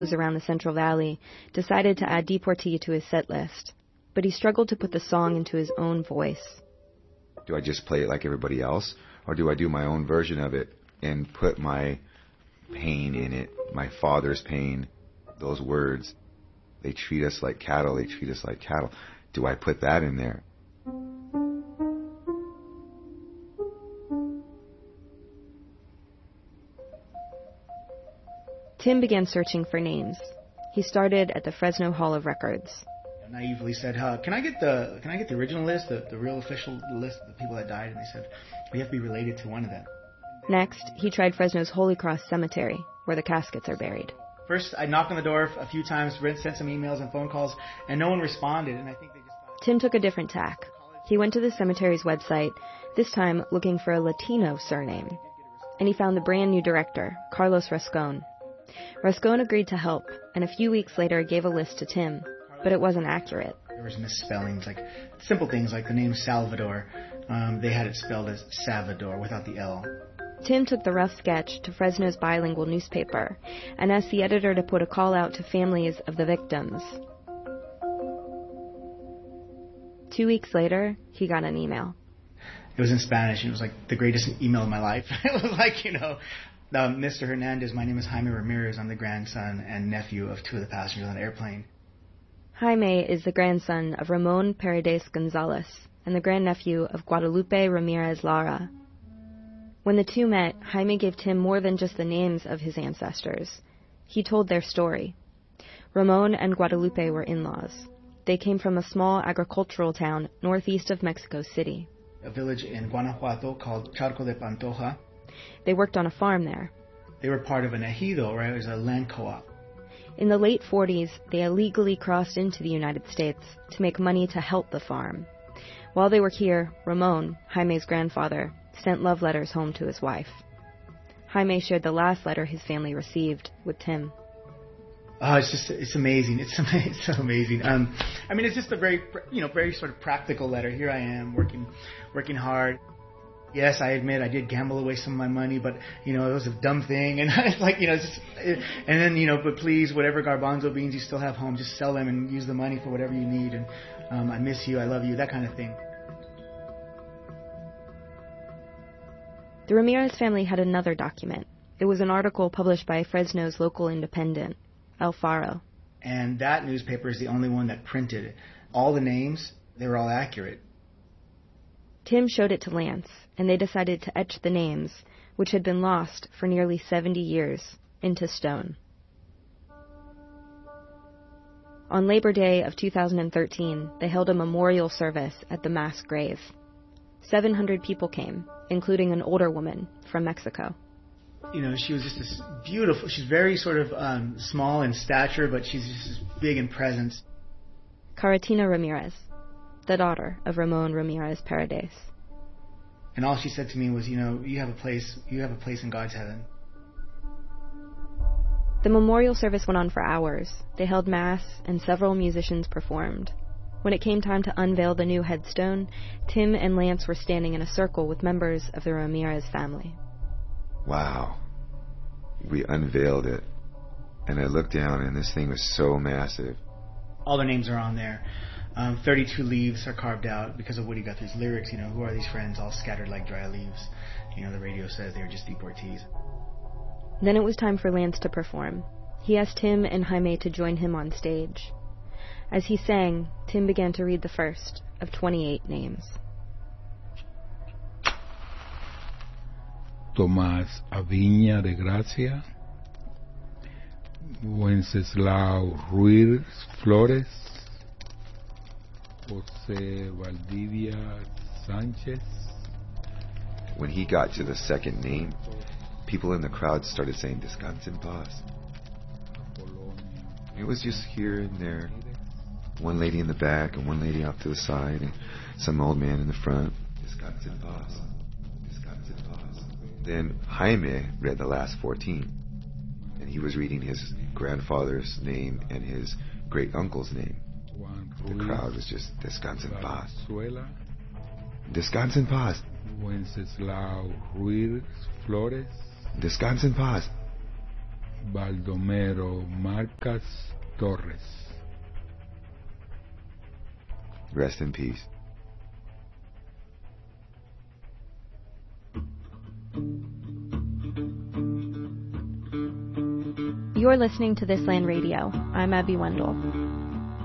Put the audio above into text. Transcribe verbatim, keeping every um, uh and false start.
around the Central Valley, decided to add Deportee to his set list, but he struggled to put the song into his own voice. Do I just play it like everybody else, or do I do my own version of it and put my pain in it, my father's pain, those words? They treat us like cattle, they treat us like cattle. Do I put that in there? Tim began searching for names. He started at the Fresno Hall of Records. I naively said, uh, can I get the can I get the original list, the, the real official list of the people that died? And they said, we have to be related to one of them. Next, he tried Fresno's Holy Cross Cemetery, where the caskets are buried. First, I knocked on the door a few times, sent some emails and phone calls, and no one responded. And I think they just thought... Tim took a different tack. He went to the cemetery's website, this time looking for a Latino surname. And he found the brand new director, Carlos Rascon. Rascon agreed to help, and a few weeks later gave a list to Tim, but it wasn't accurate. There was misspellings, like simple things like the name Salvador. Um, they had it spelled as Salvador without the L. Tim took the rough sketch to Fresno's bilingual newspaper and asked the editor to put a call out to families of the victims. Two weeks later, he got an email. It was in Spanish, and it was like the greatest email of my life. It was like, you know... Um, Mister Hernandez, my name is Jaime Ramirez. I'm the grandson and nephew of two of the passengers on the airplane. Jaime is the grandson of Ramon Paredes Gonzalez and the grandnephew of Guadalupe Ramirez Lara. When the two met, Jaime gave Tim more than just the names of his ancestors. He told their story. Ramon and Guadalupe were in-laws. They came from a small agricultural town northeast of Mexico City. A village in Guanajuato called Charco de Pantoja. They worked on a farm there. They were part of an ejido, right? It was a land co-op. In the late forties, they illegally crossed into the United States to make money to help the farm. While they were here, Ramon, Jaime's grandfather, sent love letters home to his wife. Jaime shared the last letter his family received with Tim. Oh, it's just, it's amazing. It's, it's so amazing. Um, I mean, it's just a very, you know, very sort of practical letter. Here I am working, working hard. Yes, I admit I did gamble away some of my money, but, you know, it was a dumb thing. And it's like, you know, it's just, it, and then, you know, but please, whatever garbanzo beans you still have home, just sell them and use the money for whatever you need. And um, I miss you, I love you, that kind of thing. The Ramirez family had another document. It was an article published by Fresno's local independent, El Faro. And that newspaper is the only one that printed it. All the names, they were all accurate. Tim showed it to Lance, and they decided to etch the names, which had been lost for nearly seventy years, into stone. On Labor Day of two thousand thirteen, they held a memorial service at the mass grave. seven hundred people came, including an older woman from Mexico. You know, she was just this beautiful, she's very sort of um, small in stature, but she's just big in presence. Caratina Ramirez, the daughter of Ramon Ramirez Paredes. And all she said to me was, you know, you have a place, you have a place in God's heaven. The memorial service went on for hours. They held mass, and several musicians performed. When it came time to unveil the new headstone, Tim and Lance were standing in a circle with members of the Ramirez family. Wow. We unveiled it, and I looked down, and this thing was so massive. All their names are on there. Um, thirty-two leaves are carved out because of Woody Guthrie's lyrics. You know, who are these friends all scattered like dry leaves? You know, the radio says they were just deportees. Then it was time for Lance to perform. He asked Tim and Jaime to join him on stage. As he sang, Tim began to read the first of twenty-eight names. Tomás Aviña de Gracia, Wenceslao Ruiz Flores, José Valdivia Sánchez. When he got to the second name, people in the crowd started saying, Descanse en paz. It was just here and there. One lady in the back and one lady off to the side and some old man in the front. Descanse en paz. Descanse en paz. Then Jaime read the last fourteen. And he was reading his grandfather's name and his great-uncle's name. The crowd was just, Descanse en paz. Descanse en paz. Wenceslao Ruiz Flores. Descanse en paz. Baldomero Marcas Torres. Rest in peace. You're listening to This Land Radio. I'm Abby Wendell.